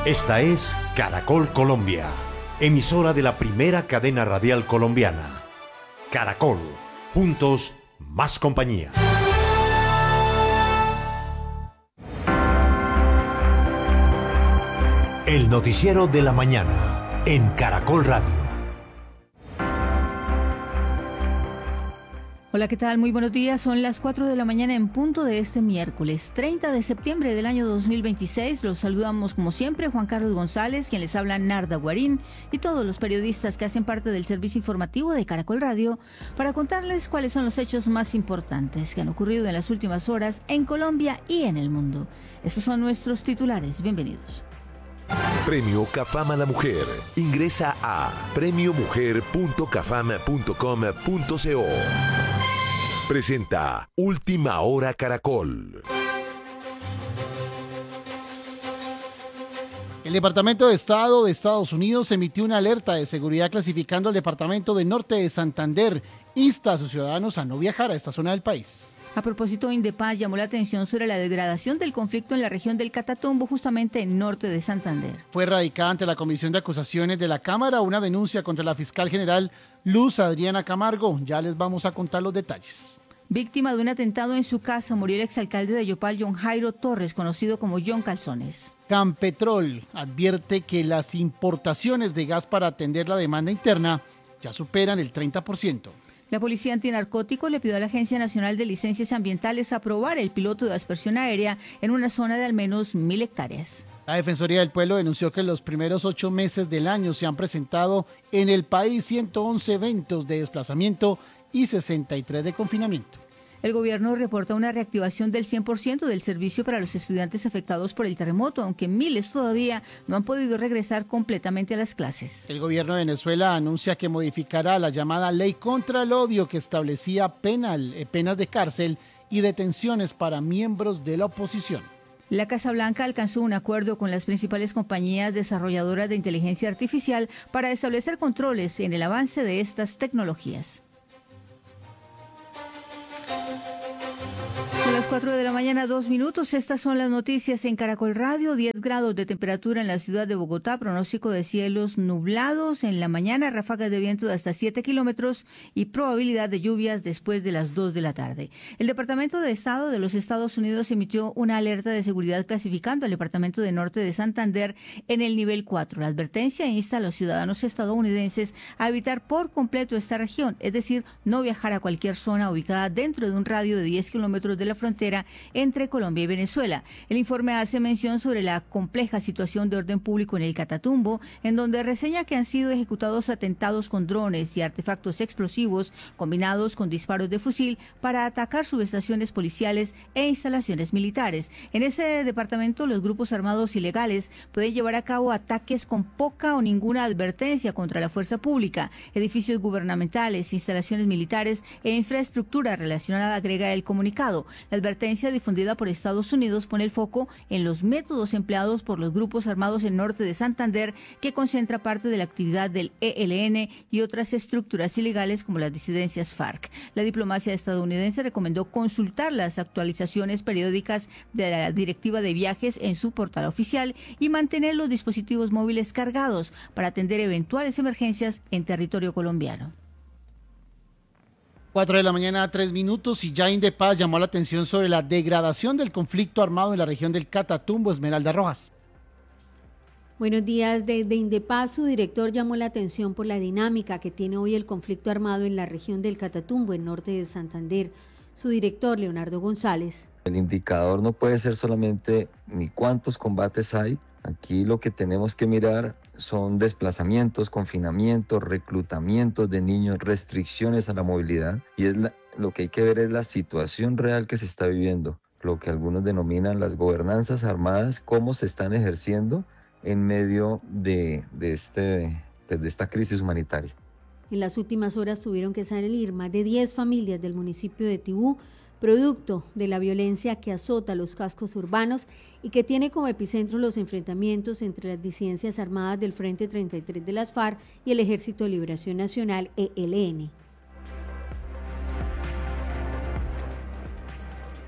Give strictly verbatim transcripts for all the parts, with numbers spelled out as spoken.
Esta es Caracol Colombia, emisora de la primera cadena radial colombiana. Caracol, juntos, más compañía. El noticiero de la mañana, en Caracol Radio. Hola, ¿qué tal? Muy buenos días. Son las cuatro de la mañana en punto de este miércoles, treinta de septiembre del año dos mil veintiséis. Los saludamos como siempre, Juan Carlos González, quien les habla Narda Guarín, y todos los periodistas que hacen parte del servicio informativo de Caracol Radio, para contarles cuáles son los hechos más importantes que han ocurrido en las últimas horas en Colombia y en el mundo. Estos son nuestros titulares. Bienvenidos. Premio CAFAM a la Mujer. Ingresa a premio mujer punto cafam punto com punto co. Presenta Última Hora Caracol. El Departamento de Estado de Estados Unidos emitió una alerta de seguridad clasificando al Departamento de Norte de Santander. Insta a sus ciudadanos a no viajar a esta zona del país. A propósito, Indepaz llamó la atención sobre la degradación del conflicto en la región del Catatumbo, justamente en norte de Santander. Fue radicada ante la Comisión de Acusaciones de la Cámara una denuncia contra la fiscal general Luz Adriana Camargo. Ya les vamos a contar los detalles. Víctima de un atentado en su casa, murió el exalcalde de Yopal, John Jairo Torres, conocido como John Calzones. Campetrol advierte que las importaciones de gas para atender la demanda interna ya superan el treinta por ciento. La Policía Antinarcótico le pidió a la Agencia Nacional de Licencias Ambientales aprobar el piloto de aspersión aérea en una zona de al menos mil hectáreas. La Defensoría del Pueblo denunció que en los primeros ocho meses del año se han presentado en el país ciento once eventos de desplazamiento y sesenta y tres de confinamiento. El gobierno reporta una reactivación del cien por ciento del servicio para los estudiantes afectados por el terremoto, aunque miles todavía no han podido regresar completamente a las clases. El gobierno de Venezuela anuncia que modificará la llamada Ley contra el Odio, que establecía penal, eh, penas de cárcel y detenciones para miembros de la oposición. La Casa Blanca alcanzó un acuerdo con las principales compañías desarrolladoras de inteligencia artificial para establecer controles en el avance de estas tecnologías. Son las cuatro de la mañana, dos minutos. Estas son las noticias en Caracol Radio. diez grados de temperatura en la ciudad de Bogotá, pronóstico de cielos nublados en la mañana, ráfagas de viento de hasta siete kilómetros y probabilidad de lluvias después de las dos de la tarde. El Departamento de Estado de los Estados Unidos emitió una alerta de seguridad clasificando al Departamento de Norte de Santander en el nivel cuatro. La advertencia insta a los ciudadanos estadounidenses a evitar por completo esta región, es decir, no viajar a cualquier zona ubicada dentro de un radio de diez kilómetros de la frontera entre Colombia y Venezuela. El informe hace mención sobre la compleja situación de orden público en el Catatumbo, en donde reseña que han sido ejecutados atentados con drones y artefactos explosivos combinados con disparos de fusil para atacar subestaciones policiales e instalaciones militares. En ese departamento, los grupos armados ilegales pueden llevar a cabo ataques con poca o ninguna advertencia contra la fuerza pública, edificios gubernamentales, instalaciones militares e infraestructura relacionada, agrega el comunicado. La advertencia difundida por Estados Unidos pone el foco en los métodos empleados por los grupos armados en norte de Santander, que concentra parte de la actividad del E L N y otras estructuras ilegales como las disidencias FARC. La diplomacia estadounidense recomendó consultar las actualizaciones periódicas de la Directiva de Viajes en su portal oficial y mantener los dispositivos móviles cargados para atender eventuales emergencias en territorio colombiano. cuatro de la mañana, tres minutos, y ya Indepaz llamó la atención sobre la degradación del conflicto armado en la región del Catatumbo. Esmeralda Rojas. Buenos días. Desde Indepaz, su director llamó la atención por la dinámica que tiene hoy el conflicto armado en la región del Catatumbo, en norte de Santander. Su director, Leonardo González. El indicador no puede ser solamente ni cuántos combates hay. Aquí lo que tenemos que mirar son desplazamientos, confinamientos, reclutamientos de niños, restricciones a la movilidad, y es la, lo que hay que ver es la situación real que se está viviendo, lo que algunos denominan las gobernanzas armadas, cómo se están ejerciendo en medio de, de, este, de esta crisis humanitaria. En las últimas horas tuvieron que salir más de diez familias del municipio de Tibú, producto de la violencia que azota los cascos urbanos y que tiene como epicentro los enfrentamientos entre las disidencias armadas del Frente treinta y tres de las FARC y el Ejército de Liberación Nacional, E L N.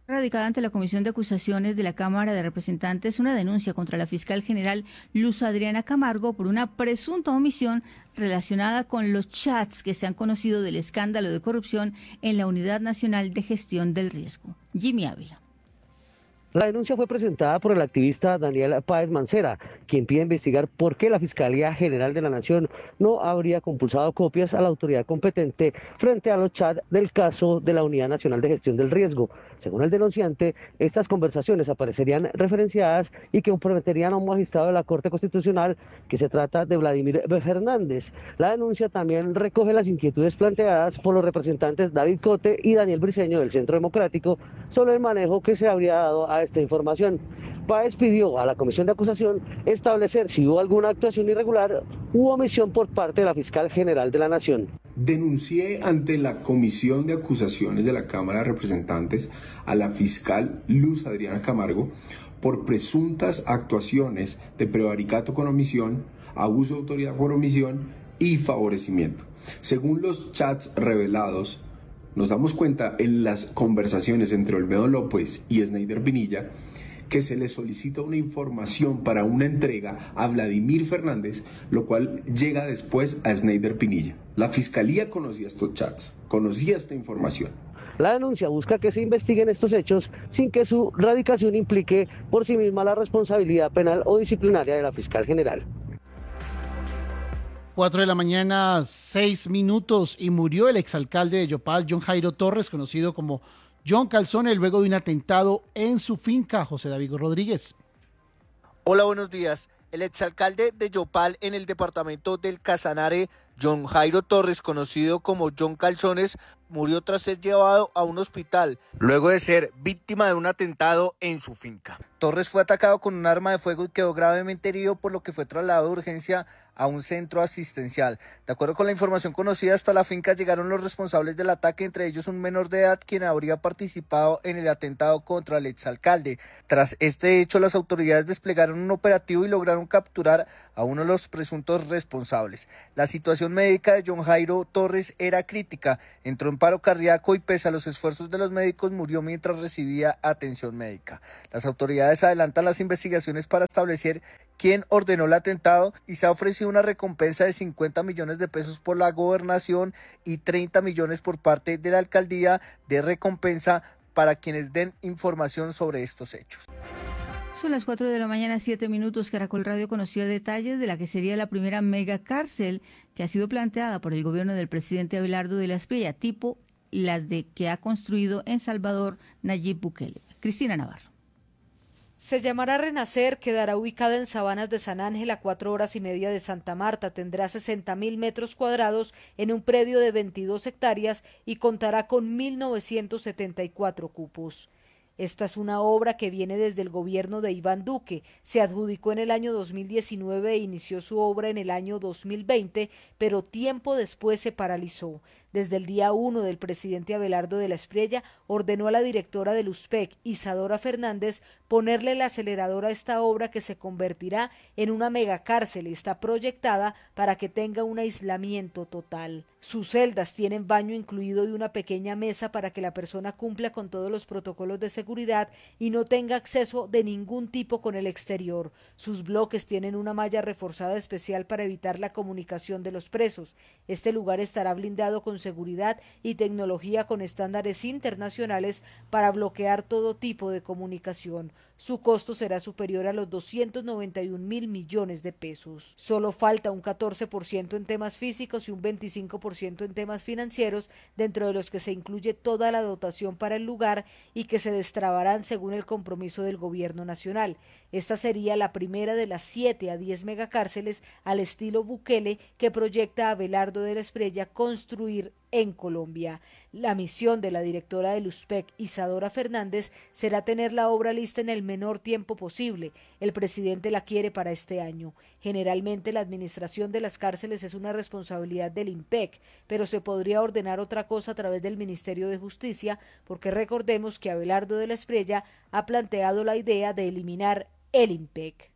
Radicada ante la Comisión de Acusaciones de la Cámara de Representantes una denuncia contra la fiscal general Luz Adriana Camargo por una presunta omisión relacionada con los chats que se han conocido del escándalo de corrupción en la Unidad Nacional de Gestión del Riesgo. Jimmy Ávila. La denuncia fue presentada por el activista Daniel Páez Mancera, quien pide investigar por qué la Fiscalía General de la Nación no habría compulsado copias a la autoridad competente frente a los chats del caso de la Unidad Nacional de Gestión del Riesgo. Según el denunciante, estas conversaciones aparecerían referenciadas y que comprometerían a un magistrado de la Corte Constitucional, que se trata de Vladimir Fernández. La denuncia también recoge las inquietudes planteadas por los representantes David Cote y Daniel Briceño del Centro Democrático sobre el manejo que se habría dado a esta información. Páez pidió a la Comisión de Acusación establecer si hubo alguna actuación irregular u omisión por parte de la Fiscal General de la Nación. Denuncié ante la Comisión de Acusaciones de la Cámara de Representantes a la fiscal Luz Adriana Camargo por presuntas actuaciones de prevaricato con omisión, abuso de autoridad por omisión y favorecimiento. Según los chats revelados, nos damos cuenta en las conversaciones entre Olmedo López y Sneider Pinilla que se le solicita una información para una entrega a Vladimir Fernández, lo cual llega después a Sneider Pinilla. La Fiscalía conocía estos chats, conocía esta información. La denuncia busca que se investiguen estos hechos sin que su radicación implique por sí misma la responsabilidad penal o disciplinaria de la fiscal general. Cuatro de la mañana, seis minutos, y murió el exalcalde de Yopal, John Jairo Torres, conocido como John Calzones, luego de un atentado en su finca. José David Rodríguez. Hola, buenos días. El exalcalde de Yopal en el departamento del Casanare, John Jairo Torres, conocido como John Calzones, murió tras ser llevado a un hospital, luego de ser víctima de un atentado en su finca. Torres fue atacado con un arma de fuego y quedó gravemente herido, por lo que fue trasladado de urgencia a un centro asistencial. De acuerdo con la información conocida, hasta la finca llegaron los responsables del ataque, entre ellos un menor de edad quien habría participado en el atentado contra el exalcalde. Tras este hecho, las autoridades desplegaron un operativo y lograron capturar a uno de los presuntos responsables. La situación médica de John Jairo Torres era crítica, entró en paro cardíaco y pese a los esfuerzos de los médicos murió mientras recibía atención médica. Las autoridades adelantan las investigaciones para establecer quién ordenó el atentado y se ha ofrecido una recompensa de cincuenta millones de pesos por la gobernación y treinta millones por parte de la alcaldía de recompensa para quienes den información sobre estos hechos. Son las cuatro de la mañana, siete minutos. Caracol Radio conoció detalles de la que sería la primera mega cárcel que ha sido planteada por el gobierno del presidente Abelardo de la Espriella, tipo las de que ha construido en Salvador Nayib Bukele. Cristina Navarro. Se llamará Renacer, quedará ubicada en Sabanas de San Ángel, a cuatro horas y media de Santa Marta, tendrá sesenta mil metros cuadrados en un predio de veintidós hectáreas y contará con mil novecientos setenta y cuatro cupos. Esta es una obra que viene desde el gobierno de Iván Duque. Se adjudicó en el año dos mil diecinueve e inició su obra en el año dos mil veinte, pero tiempo después se paralizó. Desde el día uno, del presidente Abelardo de la Espriella ordenó a la directora del U S P E C, Isadora Fernández, ponerle el acelerador a esta obra que se convertirá en una megacárcel y está proyectada para que tenga un aislamiento total. Sus celdas tienen baño incluido y una pequeña mesa para que la persona cumpla con todos los protocolos de seguridad y no tenga acceso de ningún tipo con el exterior. Sus bloques tienen una malla reforzada especial para evitar la comunicación de los presos. Este lugar estará blindado con seguridad y tecnología con estándares internacionales para bloquear todo tipo de comunicación. Su costo será superior a los doscientos noventa y un mil millones de pesos. Solo falta un catorce por ciento en temas físicos y un veinticinco por ciento en temas financieros, dentro de los que se incluye toda la dotación para el lugar y que se destrabarán según el compromiso del gobierno nacional. Esta sería la primera de las siete a diez megacárceles al estilo Bukele que proyecta Abelardo de la Espriella construir en Colombia. La misión de la directora del U S P E C, Isadora Fernández, será tener la obra lista en el menor tiempo posible. El presidente la quiere para este año. Generalmente la administración de las cárceles es una responsabilidad del IMPEC, pero se podría ordenar otra cosa a través del Ministerio de Justicia, porque recordemos que Abelardo de la Espriella ha planteado la idea de eliminar el IMPEC.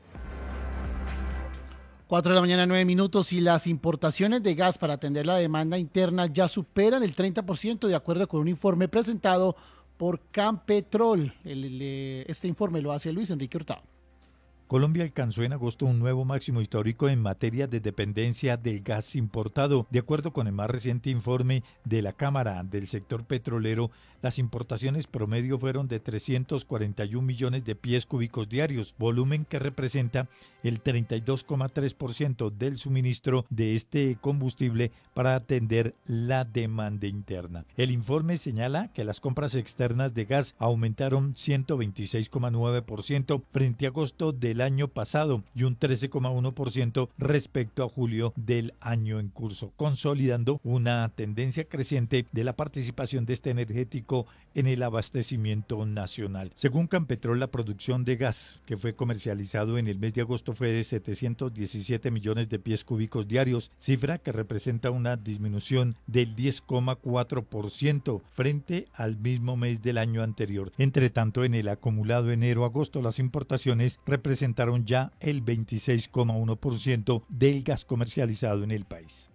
Cuatro de la mañana, nueve minutos, y las importaciones de gas para atender la demanda interna ya superan el treinta por ciento, de acuerdo con un informe presentado por Campetrol. El, el, este informe lo hace Luis Enrique Hurtado. Colombia alcanzó en agosto un nuevo máximo histórico en materia de dependencia del gas importado. De acuerdo con el más reciente informe de la Cámara del sector petrolero, las importaciones promedio fueron de trescientos cuarenta y un millones de pies cúbicos diarios, volumen que representa el treinta y dos coma tres por ciento del suministro de este combustible para atender la demanda interna. El informe señala que las compras externas de gas aumentaron ciento veintiséis coma nueve por ciento frente a agosto del año pasado y un trece coma uno por ciento respecto a julio del año en curso, consolidando una tendencia creciente de la participación de este energético en el abastecimiento nacional. Según Campetrol, la producción de gas que fue comercializado en el mes de agosto fue de setecientos diecisiete millones de pies cúbicos diarios, cifra que representa una disminución del diez coma cuatro por ciento frente al mismo mes del año anterior. Entre tanto, en el acumulado enero-agosto, las importaciones representaron ya el veintiséis coma uno por ciento del gas comercializado en el país.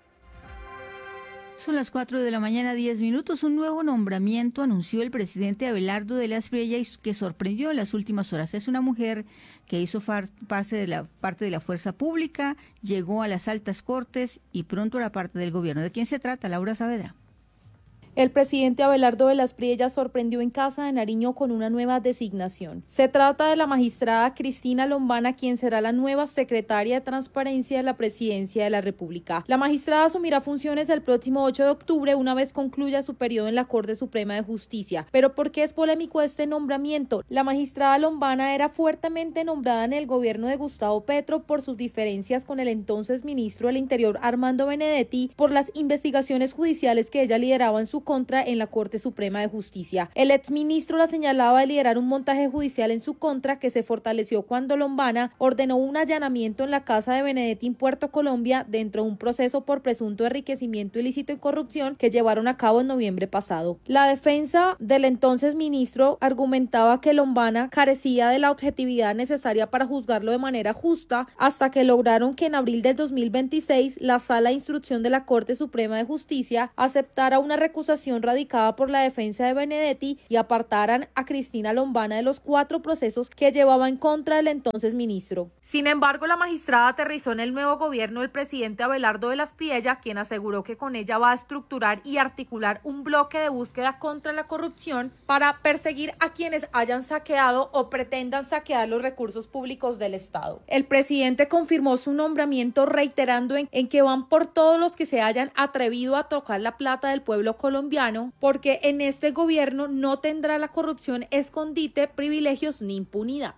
Son las cuatro de la mañana, diez minutos. Un nuevo nombramiento anunció el presidente Abelardo de las Priellas que sorprendió en las últimas horas. Es una mujer que hizo parte de la parte de la fuerza pública, llegó a las altas cortes y pronto era parte del gobierno. ¿De quién se trata? Laura Saavedra. El presidente Abelardo de las Priellas sorprendió en Casa de Nariño con una nueva designación. Se trata de la magistrada Cristina Lombana, quien será la nueva secretaria de Transparencia de la Presidencia de la República. La magistrada asumirá funciones el próximo ocho de octubre, una vez concluya su periodo en la Corte Suprema de Justicia. ¿Pero por qué es polémico este nombramiento? La magistrada Lombana era fuertemente nombrada en el gobierno de Gustavo Petro por sus diferencias con el entonces ministro del Interior Armando Benedetti por las investigaciones judiciales que ella lideraba en su contra en la Corte Suprema de Justicia. El exministro la señalaba de liderar un montaje judicial en su contra que se fortaleció cuando Lombana ordenó un allanamiento en la casa de Benedetti en Puerto Colombia dentro de un proceso por presunto enriquecimiento ilícito y corrupción que llevaron a cabo en noviembre pasado. La defensa del entonces ministro argumentaba que Lombana carecía de la objetividad necesaria para juzgarlo de manera justa hasta que lograron que en abril del dos mil veintiséis la Sala de Instrucción de la Corte Suprema de Justicia aceptara una recusación radicada por la defensa de Benedetti y apartaran a Cristina Lombana de los cuatro procesos que llevaba en contra del entonces ministro. Sin embargo, la magistrada aterrizó en el nuevo gobierno del presidente Abelardo de las Priellas, quien aseguró que con ella va a estructurar y articular un bloque de búsqueda contra la corrupción para perseguir a quienes hayan saqueado o pretendan saquear los recursos públicos del Estado. El presidente confirmó su nombramiento reiterando en, en que van por todos los que se hayan atrevido a tocar la plata del pueblo colombiano colombiano, porque en este gobierno no tendrá la corrupción escondite, privilegios ni impunidad.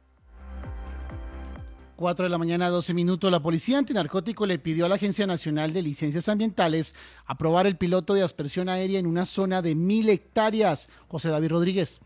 cuatro de la mañana, doce minutos. La Policía Antinarcótico le pidió a la Agencia Nacional de Licencias Ambientales aprobar el piloto de aspersión aérea en una zona de mil hectáreas. José David Rodríguez.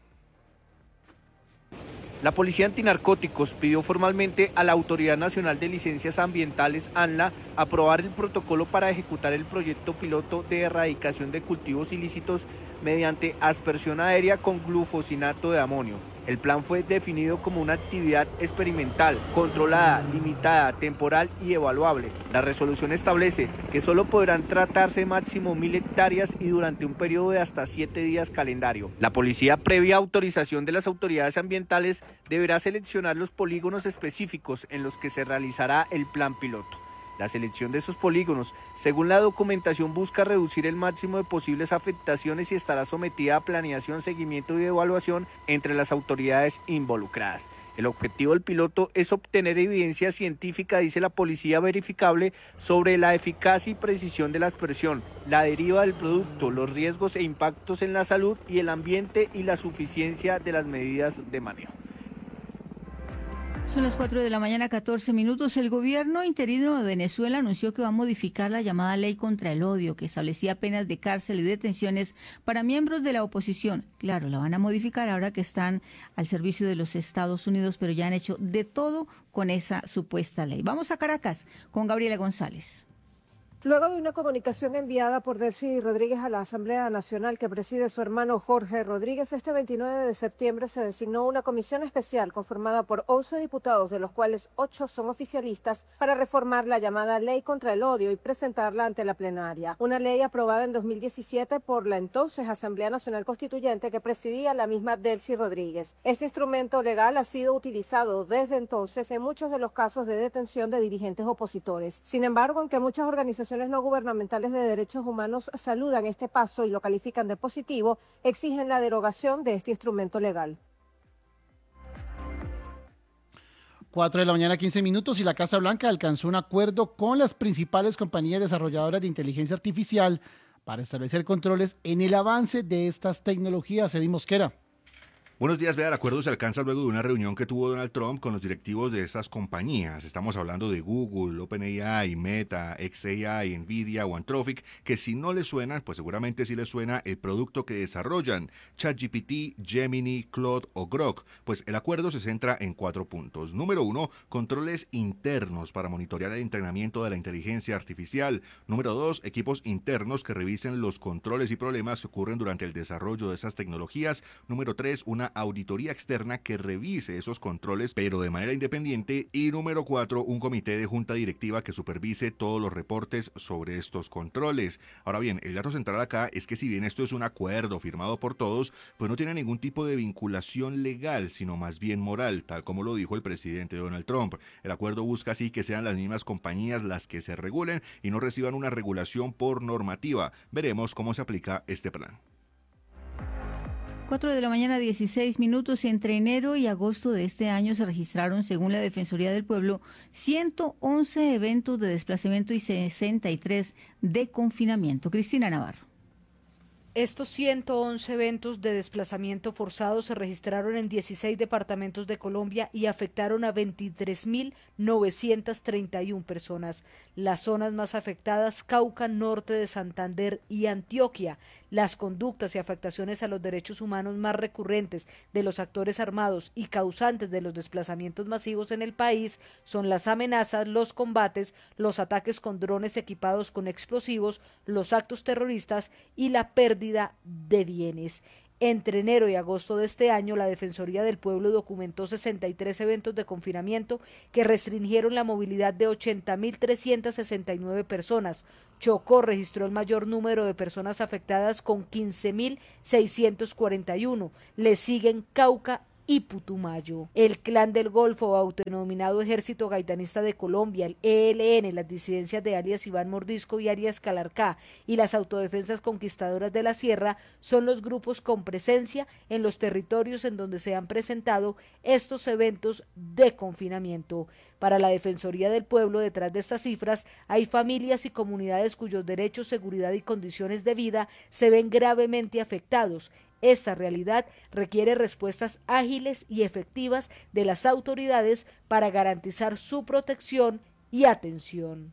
La Policía Antinarcóticos pidió formalmente a la Autoridad Nacional de Licencias Ambientales, ANLA, aprobar el protocolo para ejecutar el proyecto piloto de erradicación de cultivos ilícitos mediante aspersión aérea con glufosinato de amonio. El plan fue definido como una actividad experimental, controlada, limitada, temporal y evaluable. La resolución establece que solo podrán tratarse máximo mil hectáreas y durante un periodo de hasta siete días calendario. La policía, previa autorización de las autoridades ambientales, deberá seleccionar los polígonos específicos en los que se realizará el plan piloto. La selección de esos polígonos, según la documentación, busca reducir el máximo de posibles afectaciones y estará sometida a planeación, seguimiento y evaluación entre las autoridades involucradas. El objetivo del piloto es obtener evidencia científica, dice la policía, verificable sobre la eficacia y precisión de la aspersión, la deriva del producto, los riesgos e impactos en la salud y el ambiente y la suficiencia de las medidas de manejo. Son las cuatro de la mañana, catorce minutos. El gobierno interino de Venezuela anunció que va a modificar la llamada ley contra el odio, que establecía penas de cárcel y detenciones para miembros de la oposición. Claro, la van a modificar ahora que están al servicio de los Estados Unidos, pero ya han hecho de todo con esa supuesta ley. Vamos a Caracas con Gabriela González. Luego de una comunicación enviada por Delcy Rodríguez a la Asamblea Nacional que preside su hermano Jorge Rodríguez, este veintinueve de septiembre se designó una comisión especial conformada por once diputados, de los cuales ocho son oficialistas, para reformar la llamada Ley contra el Odio y presentarla ante la plenaria. Una ley aprobada en dos mil diecisiete por la entonces Asamblea Nacional Constituyente que presidía la misma Delcy Rodríguez. Este instrumento legal ha sido utilizado desde entonces en muchos de los casos de detención de dirigentes opositores. Sin embargo, aunque muchas organizaciones no gubernamentales de derechos humanos saludan este paso y lo califican de positivo, exigen la derogación de este instrumento legal. cuatro de la mañana, quince minutos, y la Casa Blanca alcanzó un acuerdo con las principales compañías desarrolladoras de inteligencia artificial para establecer controles en el avance de estas tecnologías. Eddy Mosquera. Buenos días, vea, el acuerdo se alcanza luego de una reunión que tuvo Donald Trump con los directivos de estas compañías. Estamos hablando de Google, OpenAI, Meta, xAI, Nvidia o Anthropic, que si no les suenan, pues seguramente sí les suena el producto que desarrollan, ChatGPT, Gemini, Claude o Grok. Pues el acuerdo se centra en cuatro puntos. Número uno, controles internos para monitorear el entrenamiento de la inteligencia artificial. Número dos, equipos internos que revisen los controles y problemas que ocurren durante el desarrollo de esas tecnologías. Número tres, una auditoría externa que revise esos controles, pero de manera independiente. Y número cuatro, un comité de junta directiva que supervise todos los reportes sobre estos controles. Ahora bien, el dato central acá es que si bien esto es un acuerdo firmado por todos, pues no tiene ningún tipo de vinculación legal, sino más bien moral, tal como lo dijo el presidente Donald Trump. El acuerdo busca así que sean las mismas compañías las que se regulen y no reciban una regulación por normativa. Veremos cómo se aplica este plan. cuatro de la mañana, dieciséis minutos. Entre enero y agosto de este año se registraron, según la Defensoría del Pueblo, ciento once eventos de desplazamiento y sesenta y tres de confinamiento. Cristina Navarro. Estos ciento once eventos de desplazamiento forzado se registraron en dieciséis departamentos de Colombia y afectaron a veintitrés mil novecientas treinta y una personas. Las zonas más afectadas, Cauca, norte de Santander y Antioquia. Las conductas y afectaciones a los derechos humanos más recurrentes de los actores armados y causantes de los desplazamientos masivos en el país son las amenazas, los combates, los ataques con drones equipados con explosivos, los actos terroristas y la pérdida de bienes. Entre enero y agosto de este año, la Defensoría del Pueblo documentó sesenta y tres eventos de confinamiento que restringieron la movilidad de ochenta mil trescientas sesenta y nueve personas. Chocó registró el mayor número de personas afectadas con quince mil seiscientos cuarenta y uno. Le siguen Cauca y Putumayo. El Clan del Golfo, autodenominado Ejército Gaitanista de Colombia, el E L N, las disidencias de alias Iván Mordisco y alias Calarcá y las autodefensas conquistadoras de la Sierra son los grupos con presencia en los territorios en donde se han presentado estos eventos de confinamiento. Para la Defensoría del Pueblo, detrás de estas cifras hay familias y comunidades cuyos derechos, seguridad y condiciones de vida se ven gravemente afectados. Esta realidad requiere respuestas ágiles y efectivas de las autoridades para garantizar su protección y atención.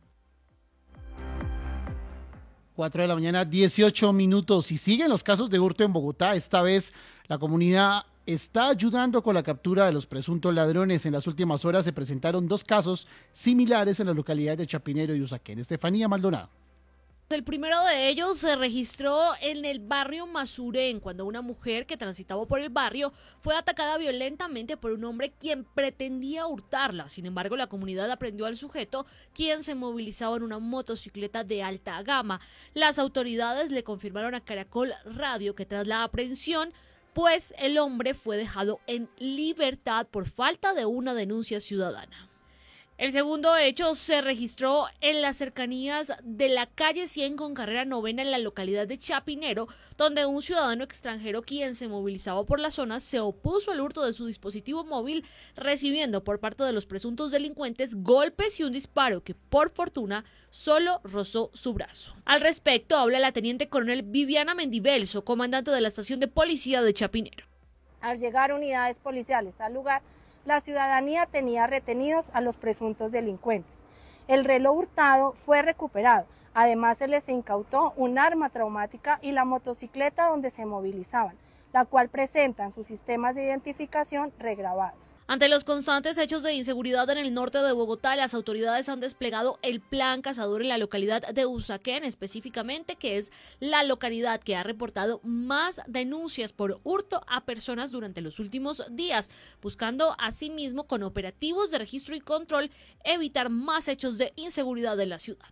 cuatro de la mañana, dieciocho minutos. Y siguen los casos de hurto en Bogotá. Esta vez la comunidad está ayudando con la captura de los presuntos ladrones. En las últimas horas se presentaron dos casos similares en las localidades de Chapinero y Usaquén. Estefanía Maldonado. El primero de ellos se registró en el barrio Masurén, cuando una mujer que transitaba por el barrio fue atacada violentamente por un hombre quien pretendía hurtarla. Sin embargo, la comunidad aprendió al sujeto, quien se movilizaba en una motocicleta de alta gama. Las autoridades le confirmaron a Caracol Radio que tras la aprehensión, pues el hombre fue dejado en libertad por falta de una denuncia ciudadana. El segundo hecho se registró en las cercanías de la calle cien con carrera novena en la localidad de Chapinero, donde un ciudadano extranjero quien se movilizaba por la zona se opuso al hurto de su dispositivo móvil, recibiendo por parte de los presuntos delincuentes golpes y un disparo que por fortuna solo rozó su brazo. Al respecto habla la teniente coronel Viviana Mendivelso, comandante de la estación de policía de Chapinero. Al llegar unidades policiales al lugar, la ciudadanía tenía retenidos a los presuntos delincuentes. El reloj hurtado fue recuperado. Además, se les incautó un arma traumática y la motocicleta donde se movilizaban, la cual presenta en sus sistemas de identificación regrabados. Ante los constantes hechos de inseguridad en el norte de Bogotá, las autoridades han desplegado el Plan Cazador en la localidad de Usaquén, específicamente, que es la localidad que ha reportado más denuncias por hurto a personas durante los últimos días, buscando asimismo con operativos de registro y control evitar más hechos de inseguridad en la ciudad.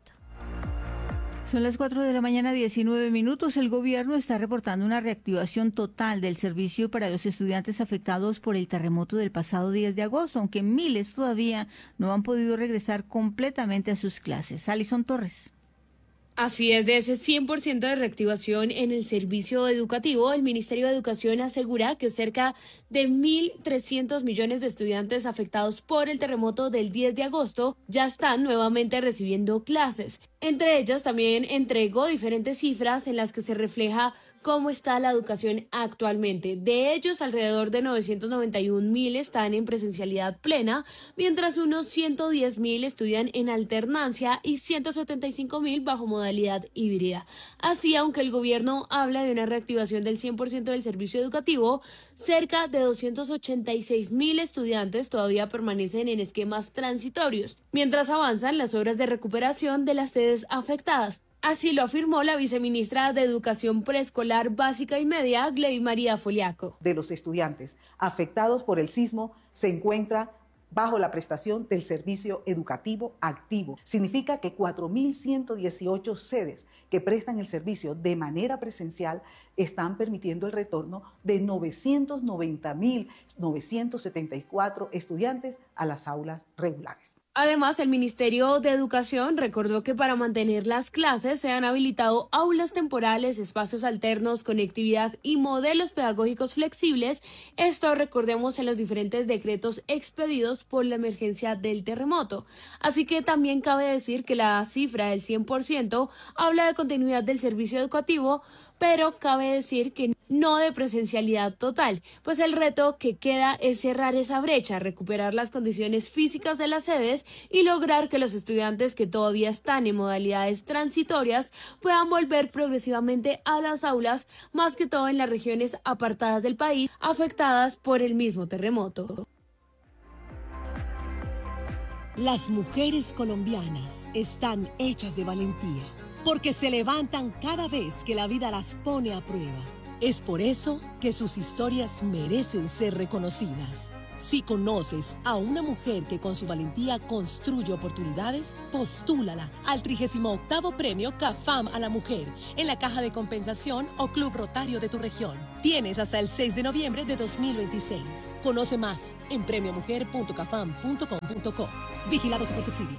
Son las cuatro de la mañana, diecinueve minutos. El gobierno está reportando una reactivación total del servicio para los estudiantes afectados por el terremoto del pasado diez de agosto, aunque miles todavía no han podido regresar completamente a sus clases. Alison Torres. Así es, de ese cien por ciento de reactivación en el servicio educativo, el Ministerio de Educación asegura que cerca de mil trescientos millones de estudiantes afectados por el terremoto del diez de agosto ya están nuevamente recibiendo clases. Entre ellas también entregó diferentes cifras en las que se refleja cómo está la educación actualmente. De ellos, alrededor de novecientos noventa y un mil están en presencialidad plena, mientras unos ciento diez mil estudian en alternancia y ciento setenta y cinco mil bajo modalidad híbrida. Así, aunque el gobierno habla de una reactivación del cien por ciento del servicio educativo, cerca de doscientos ochenta y seis mil estudiantes todavía permanecen en esquemas transitorios, mientras avanzan las obras de recuperación de las sedes afectadas. Así lo afirmó la viceministra de Educación Preescolar Básica y Media, Gley María Foliaco. De los estudiantes afectados por el sismo se encuentra bajo la prestación del servicio educativo activo. Significa que cuatro mil ciento dieciocho sedes que prestan el servicio de manera presencial están permitiendo el retorno de novecientos noventa mil novecientos setenta y cuatro estudiantes a las aulas regulares. Además, el Ministerio de Educación recordó que para mantener las clases se han habilitado aulas temporales, espacios alternos, conectividad y modelos pedagógicos flexibles. Esto, recordemos, en los diferentes decretos expedidos por la emergencia del terremoto. Así que también cabe decir que la cifra del cien por ciento habla de continuidad del servicio educativo, pero cabe decir que no de presencialidad total, pues el reto que queda es cerrar esa brecha, recuperar las condiciones físicas de las sedes y lograr que los estudiantes que todavía están en modalidades transitorias puedan volver progresivamente a las aulas, más que todo en las regiones apartadas del país afectadas por el mismo terremoto. Las mujeres colombianas están hechas de valentía, porque se levantan cada vez que la vida las pone a prueba. Es por eso que sus historias merecen ser reconocidas. Si conoces a una mujer que con su valentía construye oportunidades, postúlala al trigésimo octavo Premio CAFAM a la Mujer en la Caja de Compensación o Club Rotario de tu región. Tienes hasta el seis de noviembre de dos mil veintiséis. Conoce más en premio mujer punto cafam punto com punto co. Vigilado Supersubsidio.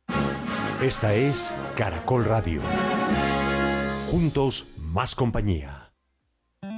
Esta es Caracol Radio. Juntos, más compañía.